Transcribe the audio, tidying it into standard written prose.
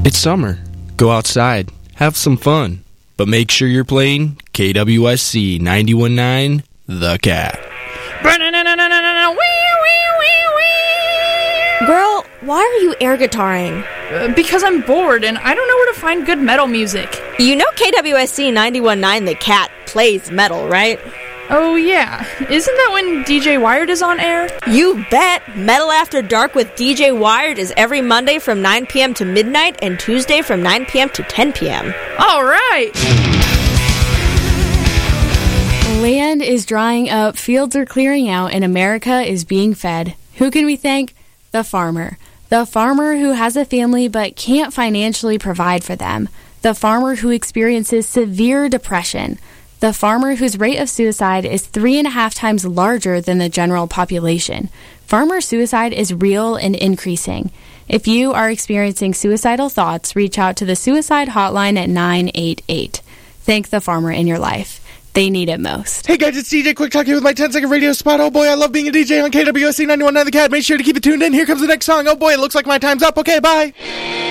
It's summer. Go outside. Have some fun. But make sure you're playing KWSC 91.9 The Cat. Girl, why are you air guitaring? Because I'm bored and I don't know where to find good metal music. You know KWSC 91.9 The Cat plays metal, right? Oh yeah, isn't that when DJ Wired is on air? You bet! Metal After Dark with DJ Wired is every Monday from 9 p.m. to midnight and Tuesday from 9 p.m. to 10 p.m. All right! Land is drying up, fields are clearing out, and America is being fed. Who can we thank? The farmer. The farmer who has a family but can't financially provide for them. The farmer who experiences severe depression. The farmer whose rate of suicide is 3.5 times larger than the general population. Farmer suicide is real and increasing. If you are experiencing suicidal thoughts, reach out to the suicide hotline at 988. Thank the farmer in your life. They need it most. Hey guys, it's DJ Quick Talk here with my 10-second radio spot. Oh boy, I love being a DJ on KWSC 91.9 The Cat. Make sure to keep it tuned in. Here comes the next song. Oh boy, it looks like my time's up. Okay, bye.